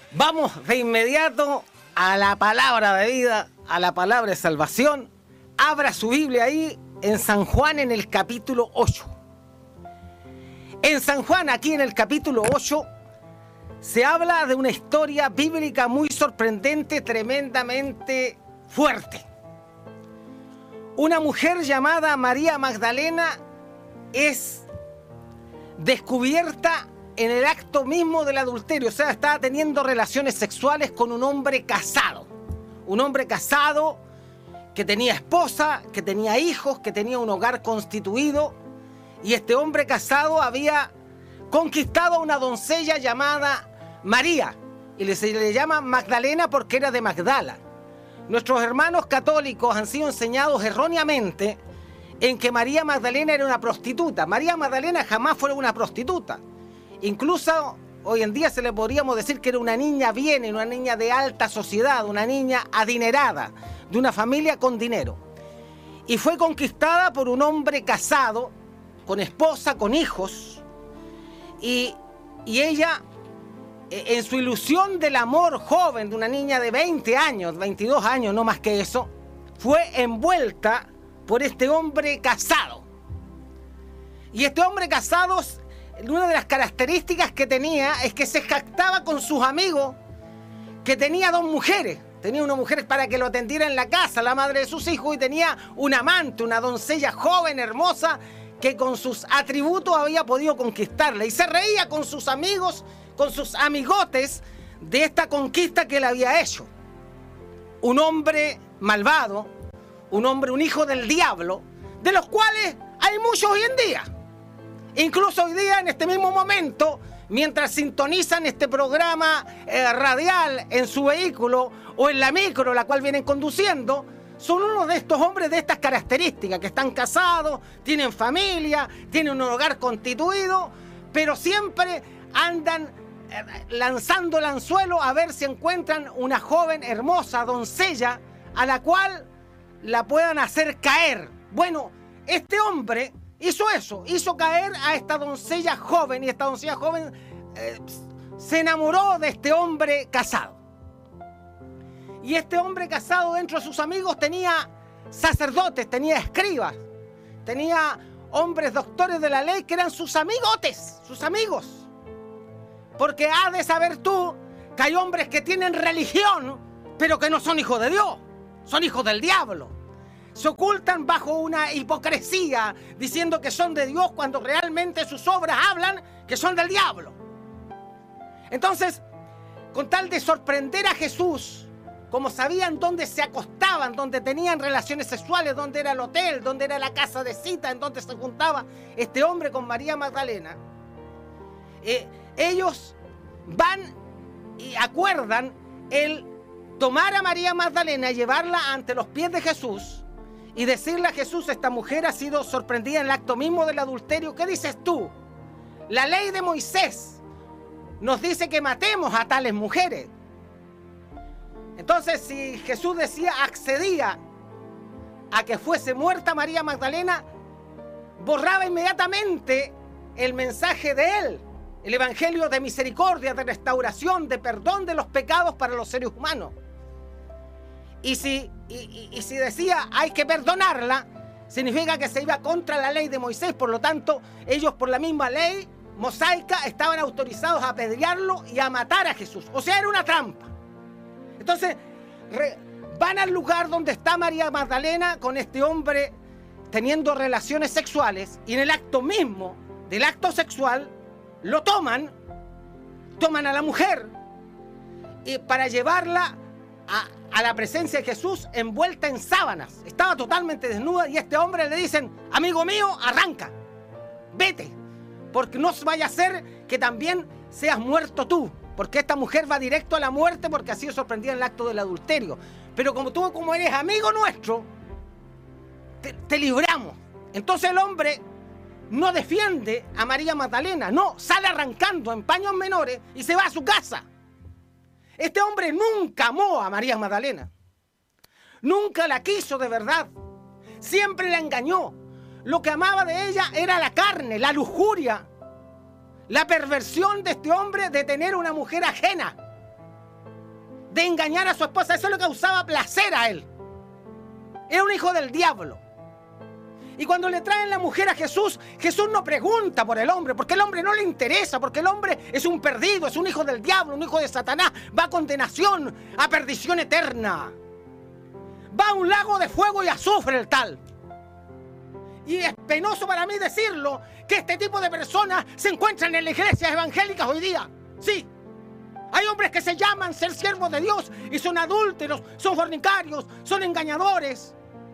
Vamos de inmediato a la palabra de vida, a la palabra de salvación. Abra su Biblia ahí en San Juan en el capítulo 8. En San Juan, aquí en el capítulo 8, se habla de una historia bíblica muy sorprendente, tremendamente fuerte. Una mujer llamada María Magdalena es descubierta en el acto mismo del adulterio, o sea, estaba teniendo relaciones sexuales con un hombre casado. Un hombre casado que tenía esposa, que tenía hijos, que tenía un hogar constituido, y este hombre casado había conquistado a una doncella llamada María, y se le llama Magdalena porque era de Magdala. Nuestros hermanos católicos han sido enseñados erróneamente en que María Magdalena era una prostituta. María Magdalena jamás fue una prostituta. Incluso hoy en día se le podríamos decir que era una niña bien, una niña de alta sociedad, una niña adinerada, de una familia con dinero. Y fue conquistada por un hombre casado, con esposa, con hijos. Y ella, en su ilusión del amor joven de una niña de 20 años, 22 años, no más que eso, fue envuelta por este hombre casado. Y este hombre casado, una de las características que tenía es que se jactaba con sus amigos que tenía dos mujeres. Tenía una mujer para que lo atendiera en la casa, la madre de sus hijos, y tenía un amante, una doncella joven, hermosa, que con sus atributos había podido conquistarla. Y se reía con sus amigos, con sus amigotes, de esta conquista que le había hecho. Un hombre malvado, un hijo del diablo, de los cuales hay muchos hoy en día. Incluso hoy día, en este mismo momento, mientras sintonizan este programa radial en su vehículo o en la micro, la cual vienen conduciendo, son uno de estos hombres de estas características, que están casados, tienen familia, tienen un hogar constituido, pero siempre andan lanzando el anzuelo a ver si encuentran una joven hermosa doncella a la cual la puedan hacer caer. Bueno, este hombre hizo eso, hizo caer a esta doncella joven, y esta doncella joven se enamoró de este hombre casado. Y este hombre casado, dentro de sus amigos, tenía sacerdotes, tenía escribas, tenía hombres doctores de la ley que eran sus amigotes, sus amigos. Porque has de saber tú que hay hombres que tienen religión, pero que no son hijos de Dios, son hijos del diablo. Se ocultan bajo una hipocresía, diciendo que son de Dios cuando realmente sus obras hablan que son del diablo. Entonces, con tal de sorprender a Jesús, como sabían dónde se acostaban, dónde tenían relaciones sexuales, dónde era el hotel, dónde era la casa de cita, en donde se juntaba este hombre con María Magdalena, ellos van y acuerdan el tomar a María Magdalena y llevarla ante los pies de Jesús y decirle a Jesús: esta mujer ha sido sorprendida en el acto mismo del adulterio. ¿Qué dices tú? La ley de Moisés nos dice que matemos a tales mujeres. Entonces, si Jesús accedía a que fuese muerta María Magdalena, borraba inmediatamente el mensaje de él, el evangelio de misericordia, de restauración, de perdón de los pecados para los seres humanos. Y si decía hay que perdonarla, significa que se iba contra la ley de Moisés. Por lo tanto, ellos, por la misma ley mosaica, estaban autorizados a apedrearlo y a matar a Jesús. O sea, era una trampa. Entonces, van al lugar donde está María Magdalena con este hombre teniendo relaciones sexuales, y en el acto mismo del acto sexual lo toman a la mujer y para llevarla a la presencia de Jesús envuelta en sábanas. Estaba totalmente desnuda, y a este hombre le dicen: amigo mío, arranca, vete, porque no vaya a ser que también seas muerto tú, porque esta mujer va directo a la muerte porque ha sido sorprendida en el acto del adulterio. Pero como eres amigo nuestro, te libramos. Entonces el hombre no defiende a María Magdalena, no, sale arrancando en paños menores y se va a su casa. Este hombre nunca amó a María Magdalena, nunca la quiso de verdad, siempre la engañó. Lo que amaba de ella era la carne, la lujuria, la perversión de este hombre de tener una mujer ajena. de engañar a su esposa. Eso le causaba placer a él. Era un hijo del diablo. Y cuando le traen la mujer a Jesús, Jesús no pregunta por el hombre, porque el hombre no le interesa, porque el hombre es un perdido, es un hijo del diablo, un hijo de Satanás, va a condenación, a perdición eterna. Va a un lago de fuego y azufre el tal. Y es penoso para mí decirlo, que este tipo de personas se encuentran en las iglesias evangélicas hoy día. Sí, hay hombres que se llaman ser siervos de Dios y son adúlteros, son fornicarios, son engañadores.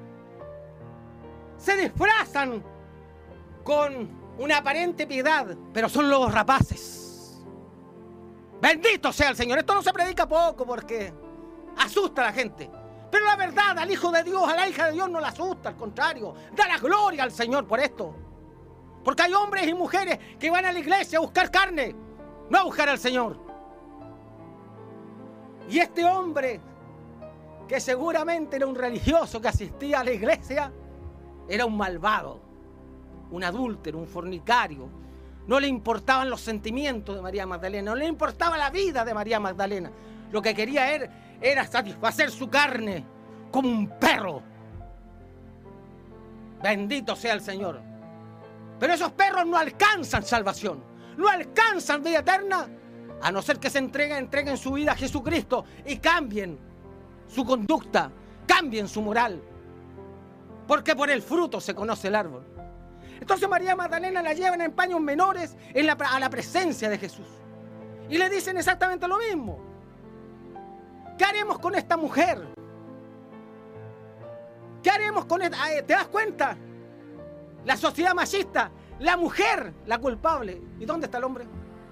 Se disfrazan con una aparente piedad, pero son lobos rapaces. Bendito sea el Señor. Esto no se predica poco porque asusta a la gente. Pero la verdad, al Hijo de Dios, a la hija de Dios no la asusta, al contrario, da la gloria al Señor por esto. Porque hay hombres y mujeres que van a la iglesia a buscar carne, no a buscar al Señor. Y este hombre, que seguramente era un religioso que asistía a la iglesia, era un malvado, un adúltero, un fornicario. No le importaban los sentimientos de María Magdalena, no le importaba la vida de María Magdalena. Lo que quería era satisfacer su carne como un perro. Bendito sea el Señor. Pero esos perros no alcanzan salvación, no alcanzan vida eterna, a no ser que se entreguen su vida a Jesucristo y cambien su conducta, cambien su moral. Porque por el fruto se conoce el árbol. Entonces María Magdalena la llevan en paños menores a la presencia de Jesús. Y le dicen exactamente lo mismo. ¿Qué haremos con esta mujer? ¿Qué haremos con esta? ¿Te das cuenta? La sociedad machista, la mujer, la culpable. ¿Y dónde está el hombre?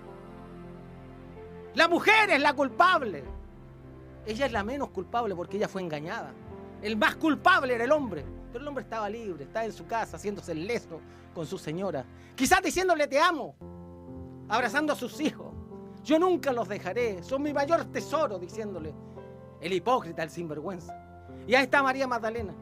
La mujer es la culpable. Ella es la menos culpable porque ella fue engañada. El más culpable era el hombre. Pero el hombre estaba libre, estaba en su casa haciéndose el leso con su señora. Quizás diciéndole te amo, abrazando a sus hijos. Yo nunca los dejaré, son mi mayor tesoro, diciéndole. El hipócrita, el sinvergüenza. Y ahí está María Magdalena.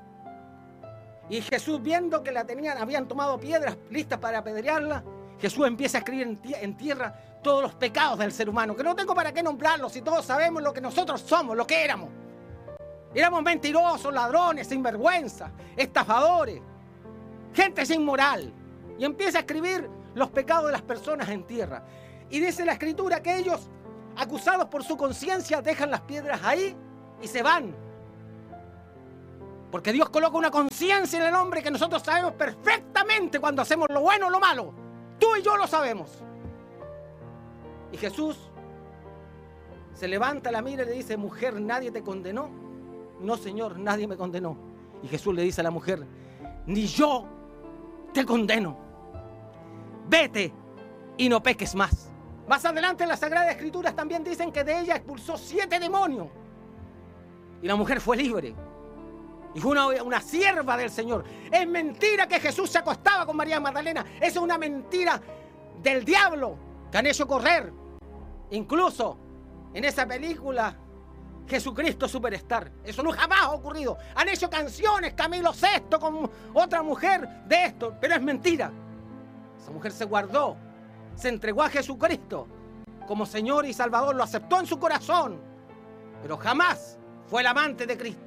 Y Jesús, viendo que habían tomado piedras listas para apedrearla, Jesús empieza a escribir en tierra todos los pecados del ser humano, que no tengo para qué nombrarlos si todos sabemos lo que nosotros somos, lo que éramos. Éramos mentirosos, ladrones, sinvergüenza, estafadores, gente sin moral. Y empieza a escribir los pecados de las personas en tierra. Y dice la Escritura que ellos, acusados por su conciencia, dejan las piedras ahí y se van. Porque Dios coloca una conciencia en el hombre que nosotros sabemos perfectamente cuando hacemos lo bueno o lo malo. Tú y yo lo sabemos. Y Jesús se levanta, la mira y le dice, mujer, ¿nadie te condenó? No, Señor, nadie me condenó. Y Jesús le dice a la mujer, ni yo te condeno. Vete y no peques más. Más adelante en las Sagradas Escrituras también dicen que de ella expulsó 7 demonios. Y la mujer fue libre. Y fue una sierva del Señor. Es mentira que Jesús se acostaba con María Magdalena. Es una mentira del diablo que han hecho correr. Incluso en esa película Jesucristo Superstar. Eso no jamás ha ocurrido. Han hecho canciones Camilo VI con otra mujer de esto. Pero es mentira. Esa mujer se guardó. Se entregó a Jesucristo como Señor y Salvador. Lo aceptó en su corazón. Pero jamás fue el amante de Cristo.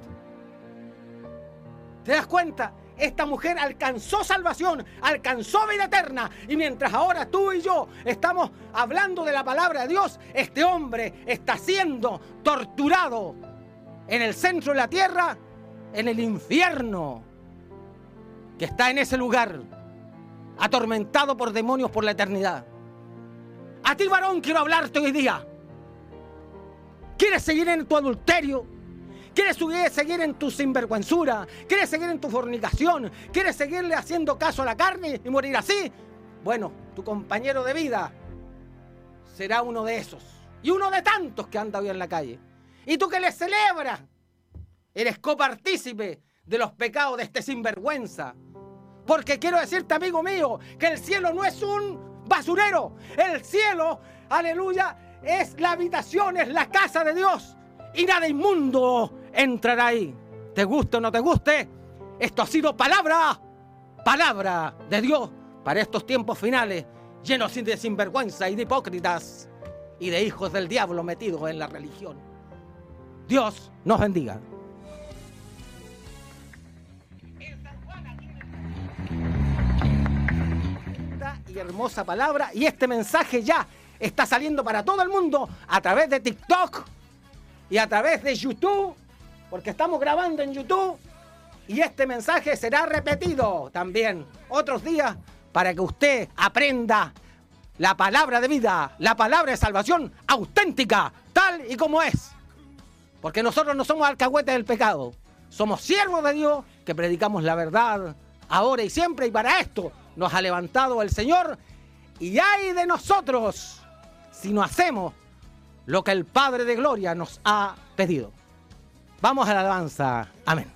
¿Te das cuenta? Esta mujer alcanzó salvación, alcanzó vida eterna. Y mientras ahora tú y yo estamos hablando de la palabra de Dios, este hombre está siendo torturado en el centro de la tierra, en el infierno, que está en ese lugar, atormentado por demonios por la eternidad. A ti, varón, quiero hablarte hoy día. ¿Quieres seguir en tu adulterio? ¿Quieres seguir en tu sinvergüenzura? ¿Quieres seguir en tu fornicación? ¿Quieres seguirle haciendo caso a la carne y morir así? Bueno, tu compañero de vida será uno de esos. Y uno de tantos que anda hoy en la calle. Y tú que le celebras, eres copartícipe de los pecados de este sinvergüenza. Porque quiero decirte, amigo mío, que el cielo no es un basurero. El cielo, aleluya, es la habitación, es la casa de Dios. Y nada inmundo entrará ahí. Te guste o no te guste, esto ha sido palabra de Dios para estos tiempos finales, llenos de sinvergüenza y de hipócritas y de hijos del diablo metidos en la religión. Dios nos bendiga. Y hermosa palabra, y este mensaje ya está saliendo para todo el mundo a través de TikTok y a través de YouTube, porque estamos grabando en YouTube, y este mensaje será repetido también otros días para que usted aprenda la palabra de vida, la palabra de salvación auténtica, tal y como es. Porque nosotros no somos alcahuetes del pecado, somos siervos de Dios que predicamos la verdad ahora y siempre, y para esto nos ha levantado el Señor, y ay de nosotros si no hacemos lo que el Padre de Gloria nos ha pedido. Vamos a la alabanza. Amén.